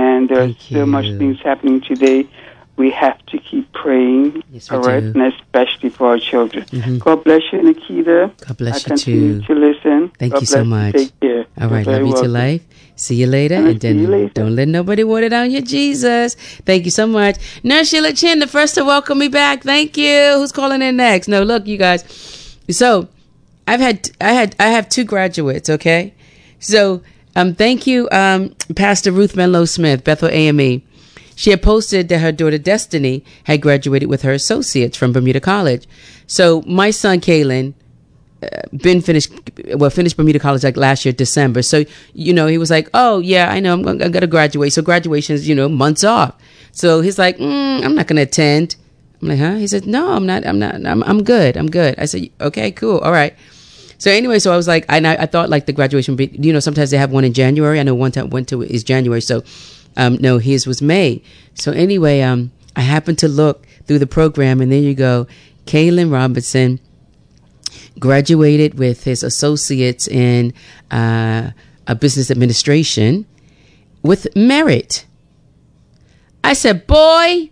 and there's so much things happening today. We have to keep praying, all right, and especially for our children. God bless you, Nikita. God bless you, continue to listen. Thank you so much. Take care. All right, love you to life. See you later. And then don't let nobody water down your Jesus. Thank you so much. Nurse Sheila Chin, the first to welcome me back. Thank you. Who's calling in next? No, look, you guys. So I have 2 graduates, okay? So thank you, Pastor Ruth Menlo Smith, Bethel AME. She had posted that her daughter Destiny had graduated with her associates from Bermuda College. So my son Kalen finished Bermuda College like last year, December. So, he was like, oh yeah, I know I'm going to graduate. So graduation is, months off. So he's like, I'm not going to attend. I'm like, huh? He said, no, I'm not. I'm good. I said, okay, cool. All right. So anyway, so I was like, I thought like the graduation would be, sometimes they have one in January. I know one time went to is January. So no, his was May. So anyway, I happened to look through the program, and there you go. Kalen Robinson graduated with his associates in a business administration with merit. I said, boy,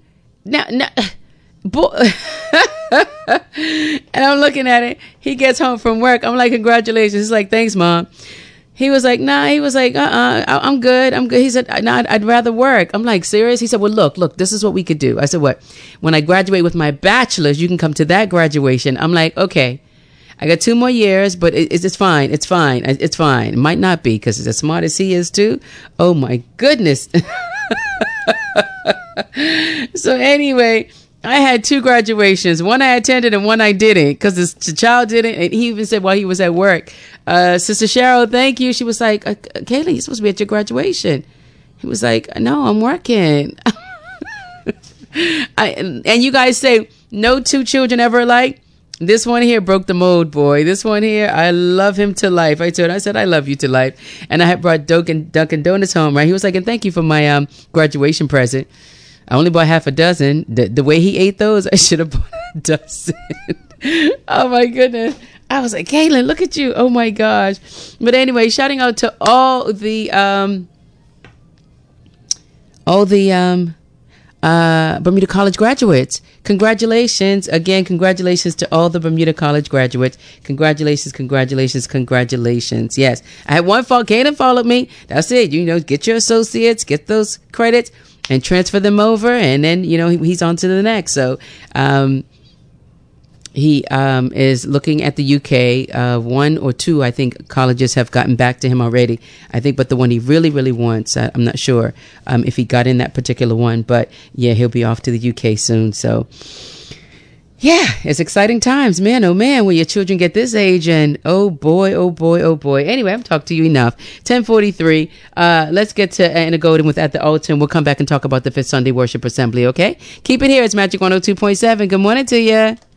boy. And I'm looking at it. He gets home from work. I'm like, congratulations. He's like, thanks, Mom. He was like, nah. He was like, I'm good. He said, nah, I'd rather work. I'm like, serious? He said, well, look, this is what we could do. I said, what? When I graduate with my bachelor's, you can come to that graduation. I'm like, okay, I got 2 more years, but it's fine. It's fine. It's fine. It might not be, because as smart as he is too. Oh my goodness. So anyway, I had 2 graduations. One I attended and one I didn't, because the child didn't. And he even said while he was at work, Sister Cheryl, thank you. She was like, Kaylee, you're supposed to be at your graduation. He was like, no, I'm working. And you guys say, no 2 children ever alike. This one here broke the mold, boy. This one here, I love him to life. I said, I love you to life. And I had brought Dunkin' Donuts home, right? He was like, and thank you for my graduation present. I only bought half a dozen. The way he ate those, I should have bought a dozen. Oh my goodness. I was like, Kaylin, look at you. Oh my gosh. But anyway, shouting out to all the Bermuda College graduates. Congratulations. Again, congratulations to all the Bermuda College graduates. Congratulations. Yes. I had one fall. Kaylin followed me. That's it. Get your associates, get those credits, and transfer them over, and then he's on to the next. So he is looking at the UK. 1 or 2, I think, colleges have gotten back to him already, I think, but the one he really, really wants, I'm not sure if he got in that particular one, but yeah, he'll be off to the UK soon. So yeah, it's exciting times, man. Oh man, when your children get this age, and oh boy. Anyway, I've talked to you enough. 10:43. Let's get to Anna Golden with At the Altar, and we'll come back and talk about the Fifth Sunday Worship Assembly, okay? Keep it here. It's Magic 102.7. Good morning to you.